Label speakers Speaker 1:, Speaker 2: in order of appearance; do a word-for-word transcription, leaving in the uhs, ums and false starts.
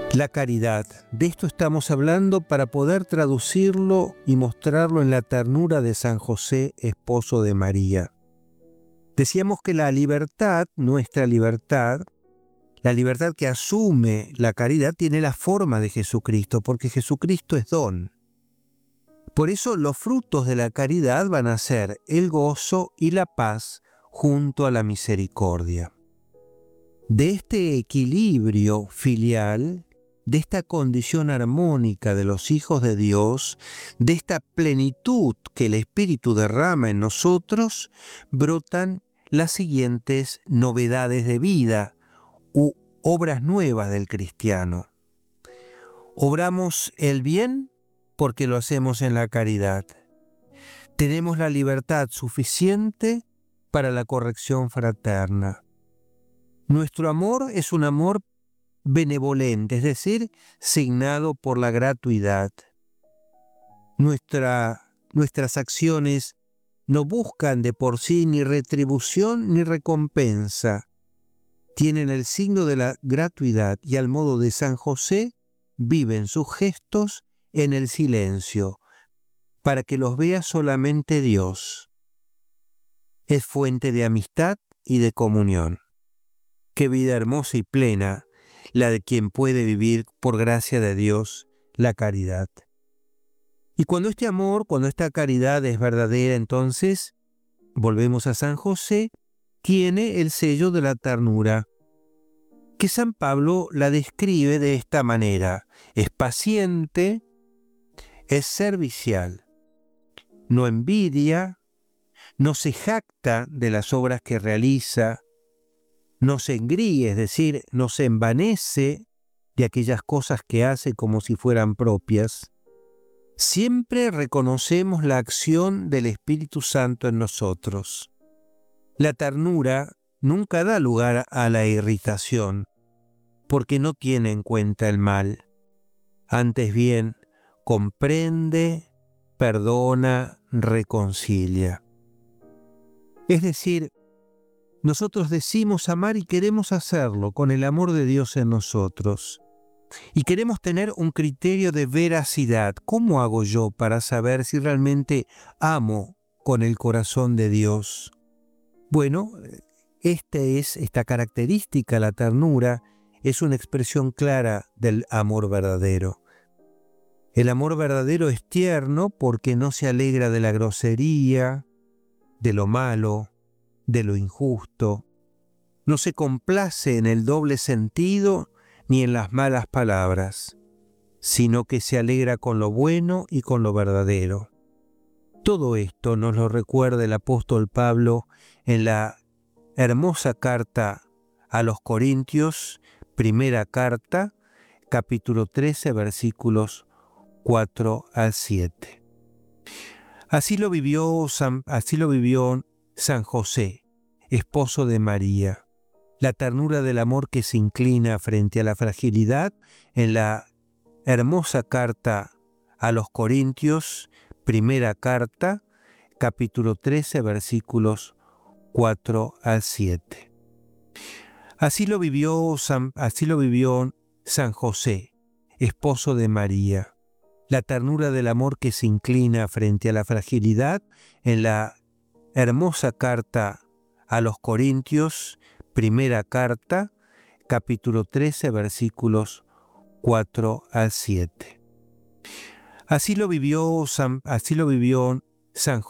Speaker 1: La caridad, de esto estamos hablando para poder traducirlo y mostrarlo en la ternura de San José, esposo de María. Decíamos que la libertad, nuestra libertad, la libertad que asume la caridad tiene la forma de Jesucristo, porque Jesucristo es don. Por eso los frutos de la caridad van a ser el gozo y la paz junto a la misericordia. De este equilibrio filial, de esta condición armónica de los hijos de Dios, de esta plenitud que el Espíritu derrama en nosotros, brotan las siguientes novedades de vida u obras nuevas del cristiano. Obramos el bien porque lo hacemos en la caridad. Tenemos la libertad suficiente para la corrección fraterna. Nuestro amor es un amor benevolente, es decir, signado por la gratuidad. Nuestra, nuestras acciones no buscan de por sí ni retribución ni recompensa. Tienen el signo de la gratuidad y al modo de San José viven sus gestos en el silencio, para que los vea solamente Dios. Es fuente de amistad y de comunión. Qué vida hermosa y plena la de quien puede vivir por gracia de Dios la caridad. Y cuando este amor, cuando esta caridad es verdadera, entonces, volvemos a San José, tiene el sello de la ternura, que San Pablo la describe de esta manera: es paciente, es servicial, no envidia, no se jacta de las obras que realiza, no se engríe, es decir, no se envanece de aquellas cosas que hace como si fueran propias. Siempre reconocemos la acción del Espíritu Santo en nosotros. La ternura nunca da lugar a la irritación, porque no tiene en cuenta el mal. Antes bien, comprende, perdona, reconcilia. Es decir, nosotros decimos amar y queremos hacerlo con el amor de Dios en nosotros. Y queremos tener un criterio de veracidad. ¿Cómo hago yo para saber si realmente amo con el corazón de Dios? Bueno, esta es esta característica, la ternura, es una expresión clara del amor verdadero. El amor verdadero es tierno porque no se alegra de la grosería, de lo malo, de lo injusto. No se complace en el doble sentido ni en las malas palabras, sino que se alegra con lo bueno y con lo verdadero. Todo esto nos lo recuerda el apóstol Pablo en la hermosa carta a los Corintios, primera carta, capítulo trece, versículos cuatro al siete. Así lo vivió San, así lo vivió San José, esposo de María. La ternura del amor que se inclina frente a la fragilidad en la hermosa carta a los Corintios, primera carta, capítulo trece, versículos cuatro al siete. Así lo vivió San, así lo vivió San José, esposo de María. La ternura del amor que se inclina frente a la fragilidad en la hermosa carta a los Corintios, primera carta, capítulo trece, versículos cuatro al siete. Así lo vivió San, así lo vivió San